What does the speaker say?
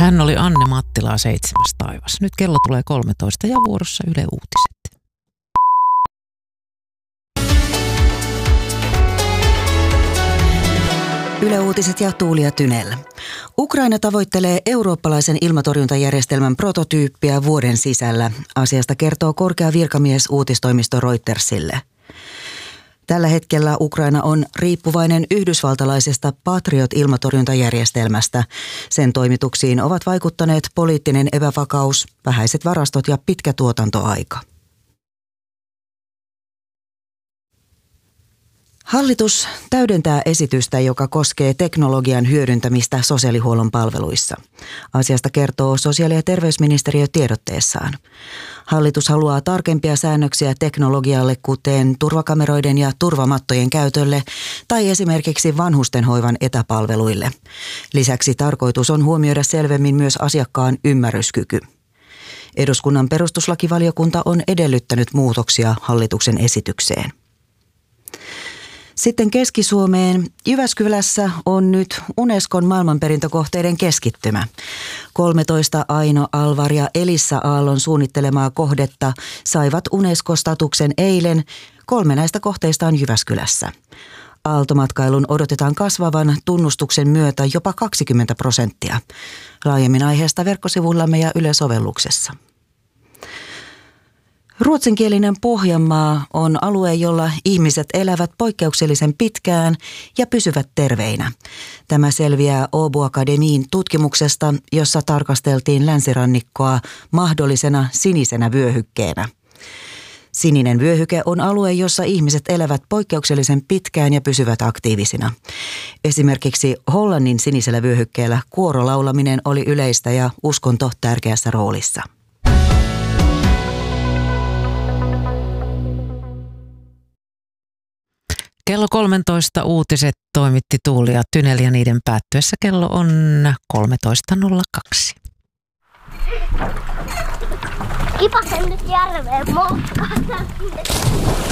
Hän oli Anne Mattilaa 7. taivas. Nyt kello tulee 13 ja vuorossa Yle Uutiset. Yle Uutiset ja Tuulia Tynell. Ukraina tavoittelee eurooppalaisen ilmatorjuntajärjestelmän prototyyppiä vuoden sisällä. Asiasta kertoo korkea virkamies uutistoimisto Reutersille. Tällä hetkellä Ukraina on riippuvainen yhdysvaltalaisesta Patriot-ilmatorjuntajärjestelmästä. Sen toimituksiin ovat vaikuttaneet poliittinen epävakaus, vähäiset varastot ja pitkä tuotantoaika. Hallitus täydentää esitystä, joka koskee teknologian hyödyntämistä sosiaalihuollon palveluissa. Asiasta kertoo sosiaali- ja terveysministeriö tiedotteessaan. Hallitus haluaa tarkempia säännöksiä teknologialle, kuten turvakameroiden ja turvamattojen käytölle tai esimerkiksi vanhustenhoivan etäpalveluille. Lisäksi tarkoitus on huomioida selvemmin myös asiakkaan ymmärryskyky. Eduskunnan perustuslakivaliokunta on edellyttänyt muutoksia hallituksen esitykseen. Sitten Keski-Suomeen. Jyväskylässä on nyt Unescon maailmanperintökohteiden keskittymä. 13 Aino Alvar ja Elissa Aallon suunnittelemaa kohdetta saivat Unesco-statuksen eilen. 3 näistä kohteista on Jyväskylässä. Aaltomatkailun odotetaan kasvavan tunnustuksen myötä jopa 20%. Laajemmin aiheesta verkkosivullamme ja Yle-sovelluksessa. Ruotsinkielinen Pohjanmaa on alue, jolla ihmiset elävät poikkeuksellisen pitkään ja pysyvät terveinä. Tämä selviää Åbo Akademin tutkimuksesta, jossa tarkasteltiin länsirannikkoa mahdollisena sinisenä vyöhykkeenä. Sininen vyöhyke on alue, jossa ihmiset elävät poikkeuksellisen pitkään ja pysyvät aktiivisina. Esimerkiksi Hollannin sinisellä vyöhykkeellä kuorolaulaminen oli yleistä ja uskonto tärkeässä roolissa. Kello 13 uutiset toimitti Tuulia Tynell ja niiden päättyessä kello on 13.02. Kipasen nyt järveen, moskaan.